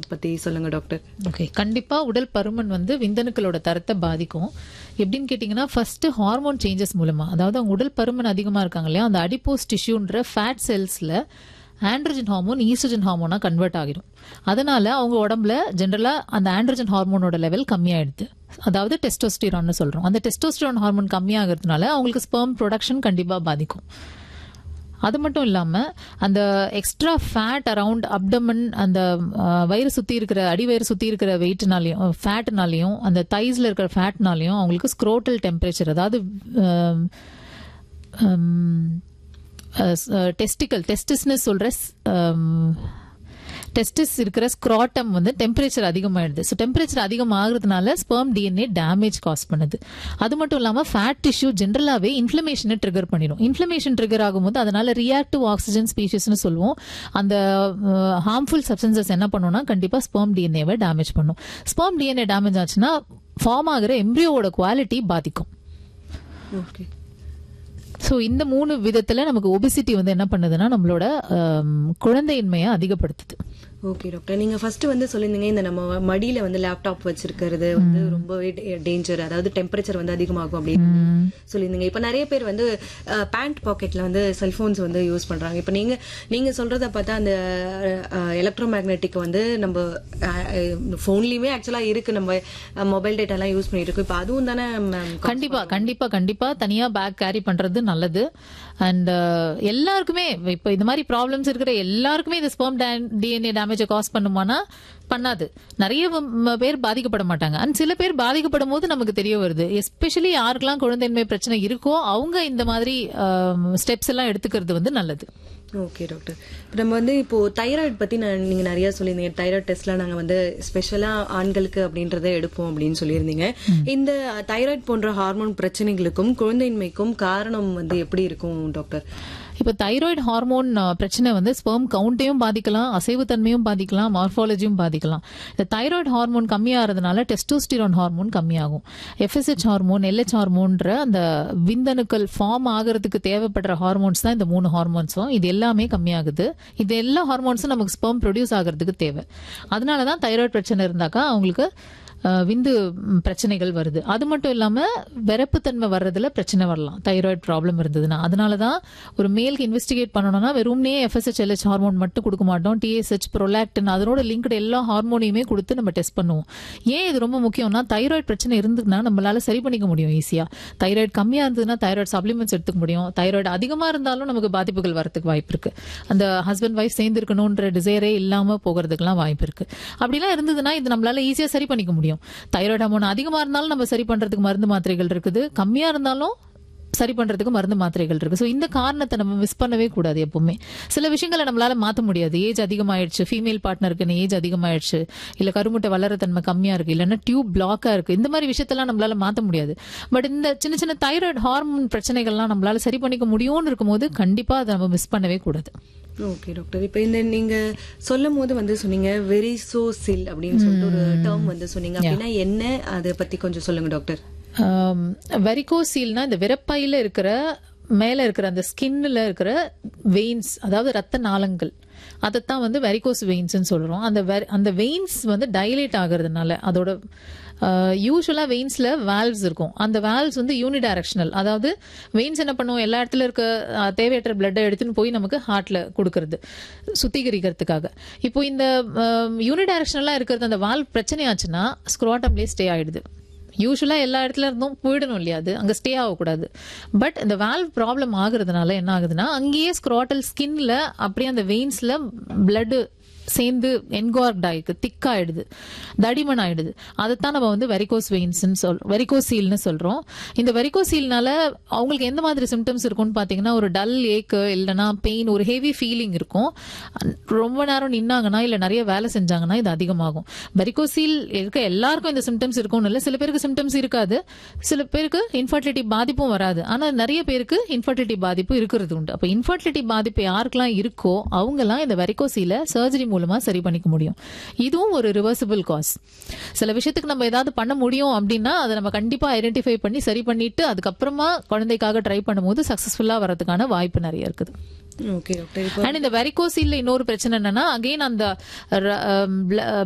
Hormones பத்தி சொல்லுங்க doctor. Okay, கண்டிப்பா உடல் பருமன் வந்து விந்தணுக்களோட தரத்தை பாதிக்கும். எப்படின்னு கேட்டீங்கன்னா, ஃபர்ஸ்ட் ஹார்மோன் சேஞ்சஸ் மூலமா, அதாவது அவங்க உடல் பருமன் அதிகமா இருக்காங்க இல்லையா, அந்த adipose டிஷ்யூன்ற fat செல்ஸ்ல androgen hormone oestrogen ஹார்மோனா convert ஆகிடும். அதனால அவங்க உடம்புல ஜென்ரலா அந்த ஆண்ட்ரோஜன் ஹார்மோனோட லெவல் கம்மியாயிடுது. அதாவது டெஸ்டோஸ்டிரான் சொல்றோம். அந்த டெஸ்டோஸ்டிரான் ஹார்மோன் கம்மியாகிறதுனால அவங்களுக்கு ஸ்பெர்ம் ப்ரொடக்ஷன் கண்டிப்பா பாதிக்கும். அது மட்டும் இல்லாம அந்த எக்ஸ்ட்ரா ஃபேட் அரவுண்ட் அப்டமன், அந்த வயிறு சுத்தி இருக்கிற அடிவயிறு சுத்தி இருக்கிற வெயிட்னாலையும் ஃபேட்னாலையும் அந்த தைஸ்ல இருக்கிற ஃபேட்னாலையும் அவங்களுக்கு ஸ்க்ரோட்டல் டெம்பரேச்சர், அதாவது டெஸ்டிஸ்னு சொல்ற டெஸ்டிஸ் இருக்கிற ஸ்க்ராட்டம் வந்து temperature அதிகமாயிடுது. So temperature அதிகமாகிறதுனால sperm DNA damage cos பண்ணுது. அது மட்டும் இல்லாமல் ஃபேட் டிஷ்யூ ஜென்ரலாகவே இன்ஃப்ளமேஷனை ட்ரிகர் பண்ணிடும். இன்ஃப்ளமேஷன் ட்ரிகர் ஆகும்போது அதனால ரியாக்டிவ் ஆக்சிஜன் ஸ்பீஷிஸ்னு சொல்லுவோம். அந்த ஹார்ம்ஃபுல் சப்ஸ்டன்சஸ் என்ன பண்ணும்னா கண்டிப்பாக ஸ்பெர்ம் டிஎன்ஏவை டேமேஜ் பண்ணும். ஸ்பெர்ம் டிஎன்ஏ டேமேஜ் ஆச்சுன்னா ஃபார்ம் ஆகிற எம்ப்ரியோவோட குவாலிட்டி பாதிக்கும். ஓகே. ஸோ இந்த 3 விதத்துல நமக்கு ஒபிசிட்டி வந்து என்ன பண்ணுதுன்னா நம்மளோட குழந்தையின்மையை அதிகப்படுத்துது. ஓகே டாக்டர், நீங்க ஃபர்ஸ்ட் வந்து சொல்லியிருந்தீங்க இந்த நம்ம மடியில வந்து லேப்டாப் வச்சிருக்கிறது வந்து ரொம்பவே டேஞ்சர், அதாவது டெம்பரேச்சர் வந்து அதிகமாகும் அப்படின்னு சொல்லியிருந்தீங்க. இப்ப நிறைய பேர் வந்து பேண்ட் பாக்கெட்ல வந்து செல்போன்ஸ் வந்து யூஸ் பண்றாங்க. இப்ப நீங்க சொல்றத பார்த்தா அந்த எலக்ட்ரோ மேக்னெட்டிக் வந்து நம்ம போன்லயுமே ஆக்சுவலா இருக்கு, நம்ம மொபைல் டேட்டா எல்லாம் யூஸ் பண்ணிட்டு இருக்கோம். இப்ப அதுவும் தானே கண்டிப்பா கண்டிப்பா கண்டிப்பா தனியா பேக் கேரி பண்றது நல்லது. அண்ட் எல்லாருக்குமே இப்ப இந்த மாதிரி ப்ராப்ளம்ஸ் இருக்கிற எல்லாருக்குமே இந்த ஸ்பெர்ம் டிஎன்ஏ டேமேஜை காஸ் பண்ணுமானா பண்ணாது. நிறைய பேர் பாதிக்கப்பட மாட்டாங்க. அண்ட் சில பேர் பாதிக்கப்படும் போது நமக்கு தெரிய வருது. எஸ்பெஷலி யாருக்கெல்லாம் குழந்தையின்மை பிரச்சனை இருக்கோ அவங்க இந்த மாதிரி ஸ்டெப்ஸ் எல்லாம் எடுத்துக்கிறது வந்து நல்லது. ஓகே டாக்டர், நம்ம வந்து இப்போ தைராய்டு பத்தி நீங்க நிறைய சொல்லியிருந்தீங்க. தைராய்டு டெஸ்ட்லாம் நாங்க வந்து ஸ்பெஷலா ஆண்களுக்கு அப்படின்றத எடுப்போம் அப்படின்னு சொல்லியிருந்தீங்க. இந்த தைராய்டு போன்ற ஹார்மோன் பிரச்சனைகளுக்கும் குழந்தையின்மைக்கும் காரணம் வந்து எப்படி இருக்கும் டாக்டர்? இப்ப தைராய்டு ஹார்மோன் பிரச்சனை வந்து ஸ்பெர்ம் கவுண்டையும் பாதிக்கலாம், அசைவுத்தன்மையும் பாதிக்கலாம், மார்பாலஜியும் பாதிக்கலாம். இந்த தைராய்டு ஹார்மோன் கம்மியாகிறதுனால டெஸ்டோஸ்டிரான் ஹார்மோன் கம்மியாகும். எஃப்எஸ்ஹெச் ஹார்மோன், எல்ஹெச் ஹார்மோன்ற அந்த விந்தணுக்கள் ஃபார்ம் ஆகிறதுக்கு தேவைப்படுற ஹார்மோன்ஸ் தான் இந்த 3 ஹார்மோன்ஸும். இது எல்லாமே கம்மியாகுது. இது எல்லா ஹார்மோன்ஸும் நமக்கு ஸ்பெர்ம் ப்ரொடியூஸ் ஆகிறதுக்கு தேவை. அதனாலதான் தைராய்டு பிரச்சனை இருந்தாக்கா அவங்களுக்கு விந்து பிரச்சனைகள் வருது. அது மட்டும் இல்லாம விரப்புத்தன்மை வர்றதுல பிரச்சனை வரலாம் தைராய்டு ப்ராப்ளம் இருந்ததுன்னா. அதனாலதான் ஒரு மேலுக்கு இன்வெஸ்டிகேட் பண்ணணும்னா வெறும்னே எஃப்எஸ்ஹெச் எல்ஹெச் ஹார்மோன் மட்டும் கொடுக்க மாட்டோம். டிஎஸ்ஹெச், ப்ரோலாக்டின் அதனோட லிங்க்டு எல்லா ஹார்மோனையுமே கொடுத்து நம்ம டெஸ்ட் பண்ணுவோம். ஏன் இது ரொம்ப முக்கியம்னா தைராய்டு பிரச்சனை இருந்ததுன்னா நம்மளால சரி பண்ணிக்க முடியும் ஈஸியா. தைராய்டு கம்மியா இருந்ததுன்னா தைராய்டு சப்ளிமெண்ட்ஸ் எடுத்துக்க முடியும். தைராய்டு அதிகமா இருந்தாலும் நமக்கு பாதிப்புகள் வரதுக்கு வாய்ப்பு இருக்கு. அந்த ஹஸ்பண்ட் ஒய்ஃப் சேர்ந்து இருக்கணும்ன்ற டிசைரே இல்லாம போகிறதுக்கெல்லாம் வாய்ப்பு இருக்கு. அப்படிலாம் இருந்ததுன்னா இது நம்மளால ஈஸியா சரி பண்ணிக்க முடியும். தைராய்டு ஹார்மோன் அதிகமா இருந்தாலும் நம்ம சரி பண்றதுக்கு மருந்து மாத்திரைகள் இருக்குது, கம்மியா இருந்தாலும் சரி பண்றதுக்கு மருந்து மாத்திரைகள் இருக்கு. ஸோ இந்த காரணத்தை நம்ம மிஸ் பண்ணவே கூடாது எப்பவுமே. சில விஷயங்களை நம்மளால மாற்ற முடியாது. ஏஜ் அதிகமாயிடுச்சு, ஃபீமேல் பார்ட்னருக்கு ஏஜ் அதிகமாயிடுச்சு, இல்ல கருமுட்டை வளரத்தன்மை கம்மியா இருக்கு, இல்லைன்னா டியூப் பிளாக்கா இருக்கு, இந்த மாதிரி விஷயத்தெல்லாம் நம்மளால மாற்ற முடியாது. பட் இந்த சின்ன சின்ன தைராய்டு ஹார்மோன் பிரச்சனைகள்லாம் நம்மளால சரி பண்ணிக்க முடியும்னு இருக்கும்போது கண்டிப்பா அதை நம்ம மிஸ் பண்ணவே கூடாது. ஓகே டாக்டர், இப்ப இந்த நீங்க சொல்லும் போது வந்து சொன்னீங்க வெரிசோசில் அப்படின்னு சொல்லிட்டு ஒரு டேர்ம் வந்து சொன்னீங்க. அப்படின்னா என்ன, அதை பத்தி கொஞ்சம் சொல்லுங்க டாக்டர். வெரிகோசீல்னா இந்த விரப்பையில இருக்கிற மேல இருக்கிற அந்த ஸ்கின்ல இருக்கிற வெயின்ஸ், அதாவது ரத்த நாளங்கள், அதைத்தான் வந்து வெரிகோஸ் வெயின்ஸ் சொல்றோம். அந்த வெயின்ஸ் வந்து டைலேட் ஆகுறதுனால அதோட யூஸ்வலா வெயின்ஸ்ல வால்வ்ஸ் இருக்கும். அந்த வால்வ்ஸ் வந்து யூனிடைரக்ஷனல், அதாவது வெயின்ஸ் என்ன பண்ணுவோம், எல்லா இடத்துல இருக்க தேவையற்ற பிளட்டை எடுத்துன்னு போய் நமக்கு ஹார்ட்ல கொடுக்கறது சுத்திகரிக்கிறதுக்காக. இப்போ இந்த யூனிடைரக்ஷனலா இருக்கிறது அந்த வால்வ் பிரச்சனை ஆச்சுன்னா ஸ்க்ரோட்டம்லேயே ஸ்டே ஆயிடுது. யூஸ்வலா எல்லா இடத்துல இருந்தும் போயிடணும் இல்லையா, அது அங்க ஸ்டே ஆகக்கூடாது. பட் இந்த வால்வ் ப்ராப்ளம் ஆகுறதுனால என்ன ஆகுதுன்னா அங்கேயே ஸ்க்ரோட்டல் ஸ்கின்ல அப்படியே அந்த வெயின்ஸ்ல பிளட் சேர்ந்து என்கார்க்ட் ஆயிருக்கு, திக்காயிடுது, தடிமன் ஆயிடுது. அதைத்தான் நம்ம வந்து வெரிகோசீல்னு சொல்றோம். இந்த வெரிகோசீல்னால அவங்களுக்கு எந்த மாதிரி சிம்டம்ஸ் இருக்கும்னு பாத்தீங்கன்னா ஒரு டல் ஏக்கு, இல்லைன்னா பெயின், ஒரு ஹெவி ஃபீலிங் இருக்கும். ரொம்ப நேரம் நின்னாங்கன்னா இல்ல நிறைய வேலை செஞ்சாங்கன்னா இது அதிகமாகும். வெரிகோசீல் இருக்க எல்லாருக்கும் இந்த சிம்டம்ஸ் இருக்கும்னு இல்லை, சில பேருக்கு சிம்டம்ஸ் இருக்காது, சில பேருக்கு இன்ஃபர்டிலிட்டி பாதிப்பும் வராது. ஆனா நிறைய பேருக்கு இன்ஃபர்டிலிட்டி பாதிப்பு இருக்கிறது உண்டு. அப்ப இன்ஃபர்டிலிட்டி பாதிப்பு யாருக்கெல்லாம் இருக்கோ அவங்க எல்லாம் இந்த வெரிகோசீல சர்ஜரி மூலமா சரி பண்ணிக்க முடியும். இதுவும் ஒரு ரிவர்சிபிள் காஸ். சில விஷயத்துக்கு நம்ம ஏதாவது பண்ண முடியும் அப்படின்னா அதை நம்ம கண்டிப்பா ஐடென்டிஃபை பண்ணி சரி பண்ணிட்டு அதுக்கப்புறமா குழந்தைக்காக ட்ரை பண்ணும்போது சக்சஸ்ஃபுல்லா வரதுக்கான வாய்ப்பு நிறைய இருக்குது. ஓகே டாக்டர், அண்ட் இந்த வெரிகோசீல்ல இன்னொரு பிரச்சனை என்னன்னா அகைன் அந்த